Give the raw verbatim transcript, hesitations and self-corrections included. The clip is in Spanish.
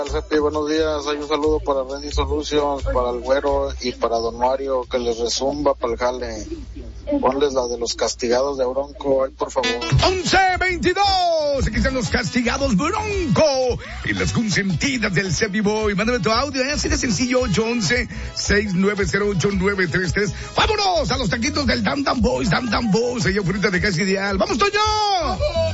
Cepi, buenos días. Hay un saludo para Ready Solutions, para el Güero y para Don Mario, que les resumba para el jale. Ponles la de los castigados de Bronco, ay, por favor. once veintidós, aquí están los castigados Bronco y las consentidas del Cepi Boy. Mándame tu audio, ¿eh? Así de sencillo, ocho once, seis nueve cero ocho, nueve tres tres. ¡Vámonos a los taquitos del Dam Dam Boys! Dam Dam Boys, allá afuera de Casa Ideal. ¡Vamos, Toño!